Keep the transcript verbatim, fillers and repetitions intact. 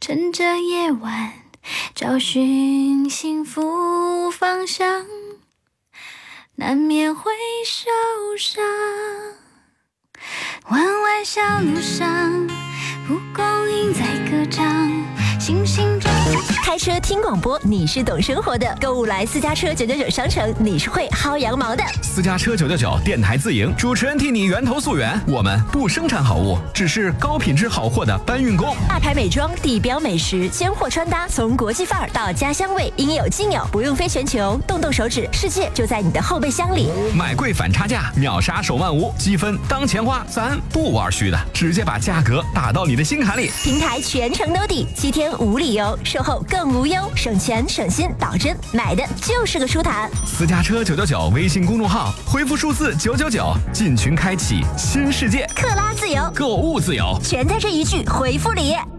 趁着夜晚找寻幸福方向，难免会受伤。弯弯小路上，蒲公英在歌唱，星星照。 开车听广播，你是懂生活的；购物来私家车九九九商城，你是会薅羊毛的。 私家车九九九电台自营，主持人替你源头溯源。我们不生产好物，只是高品质好货的搬运工。 大牌美妆、地标美食、尖货穿搭，从国际范儿到家乡味，应有尽有，不用飞全球，动动手指，世界就在你的后备箱里。 买贵反差价，秒杀手慢无，积分当钱花，咱不玩虚的，直接把价格打到你的心坎里。 平台全程兜底，七天无理由，售后更无忧，省钱省心，保真，买的就是个舒坦。 私家车九九九微信公众号，回复数字九九九，进群开启新世界， 克拉自由， 购物自由， 全在这一句回复里。